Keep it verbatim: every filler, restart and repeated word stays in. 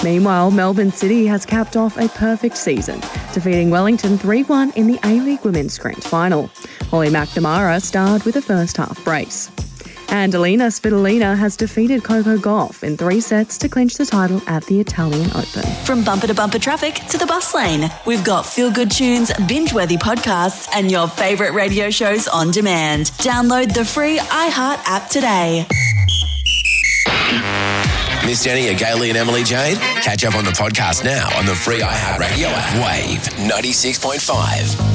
Meanwhile, Melbourne City has capped off a perfect season, defeating Wellington three one in the A-League Women's Grand Final. Holly McNamara starred with a first-half brace. And Alina Svitolina has defeated Coco Gauff in three sets to clinch the title at the Italian Open. From bumper to bumper traffic to the bus lane, we've got feel-good tunes, binge-worthy podcasts, and your favourite radio shows on demand. Download the free iHeart app today. Missed any of Gailey and Emily Jade? Catch up on the podcast now on the free iHeart Radio app. Wave ninety-six point five.